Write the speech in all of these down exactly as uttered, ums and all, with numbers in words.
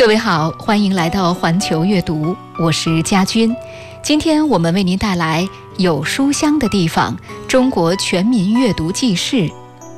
各位好，欢迎来到环球阅读，我是佳君。今天我们为您带来有书香的地方——中国全民阅读纪事。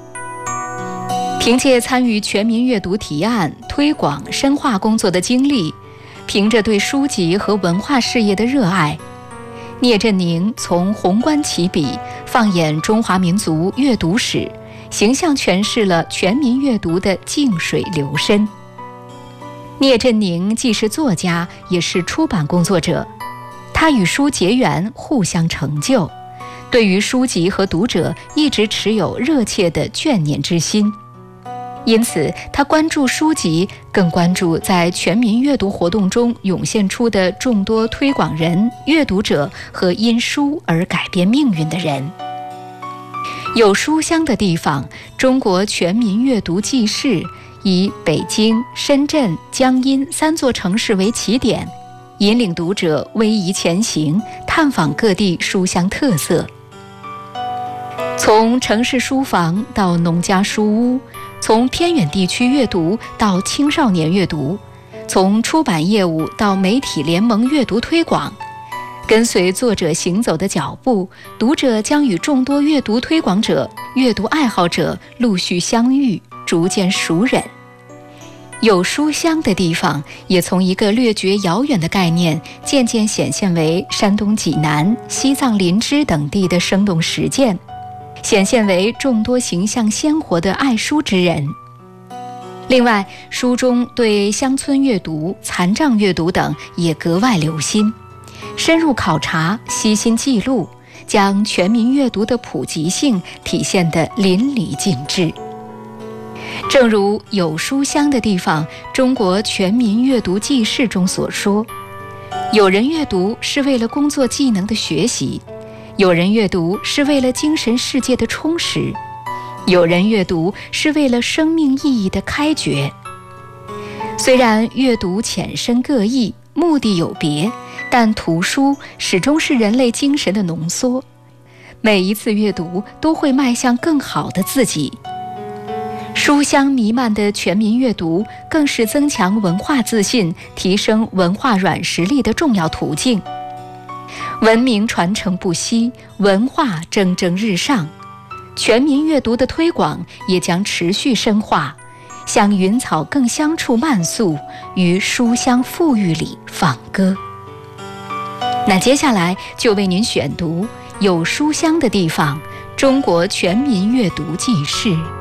凭借参与全民阅读提案、推广、深化工作的经历，凭着对书籍和文化事业的热爱，聂振宁从宏观起笔，放眼中华民族阅读史，形象诠释了全民阅读的静水流深。聂振宁既是作家，也是出版工作者，他与书结缘，互相成就，对于书籍和读者一直持有热切的眷念之心。因此，他关注书籍，更关注在全民阅读活动中涌现出的众多推广人、阅读者和因书而改变命运的人。有书香的地方，中国全民阅读纪事以北京、深圳、江阴三座城市为起点，引领读者逶迤前行，探访各地书香特色。从城市书房到农家书屋，从偏远地区阅读到青少年阅读，从出版业务到媒体联盟阅读推广，跟随作者行走的脚步，读者将与众多阅读推广者、阅读爱好者陆续相遇，逐渐熟稔。有书香的地方，也从一个略觉遥远的概念，渐渐显现为山东济南、西藏林芝等地的生动实践，显现为众多形象鲜活的爱书之人。另外，书中对乡村阅读、残障阅读等也格外留心，深入考察，悉心记录，将全民阅读的普及性体现得淋漓尽致。正如有书香的地方，中国全民阅读纪事中所说，有人阅读是为了工作技能的学习，有人阅读是为了精神世界的充实，有人阅读是为了生命意义的开掘。虽然阅读浅深各异，目的有别，但图书始终是人类精神的浓缩，每一次阅读都会迈向更好的自己。书香弥漫的全民阅读，更是增强文化自信、提升文化软实力的重要途径。文明传承不息，文化蒸蒸日上，全民阅读的推广也将持续深化，向云草更香处漫溯，于书香馥郁里放歌。那接下来就为您选读有书香的地方——中国全民阅读纪事。